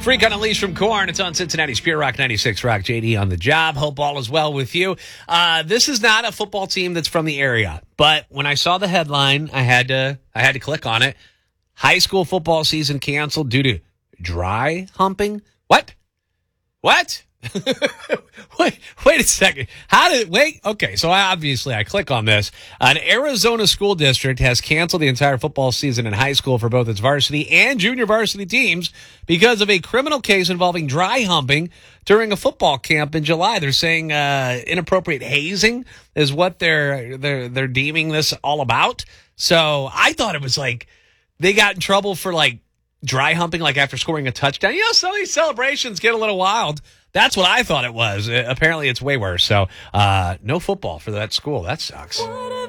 Freak on a Leash from Korn. It's on Cincinnati's Pure Rock 96 Rock. JD on the job. Hope all is well with you. This is not a football team that's from the area, but when I saw the headline, I had to click on it. High school football season canceled due to dry humping. What? Wait a second. Okay, so I click on this. An Arizona school district has canceled the entire football season in high school for both its varsity and junior varsity teams because of a criminal case involving dry humping during a football camp in July. They're saying inappropriate hazing is what they're deeming this all about. So I thought it was like they got in trouble for like dry humping, like after scoring a touchdown. You know, some of these celebrations get a little wild. That's what I thought it was. Apparently, it's way worse. So, no football for that school. That sucks.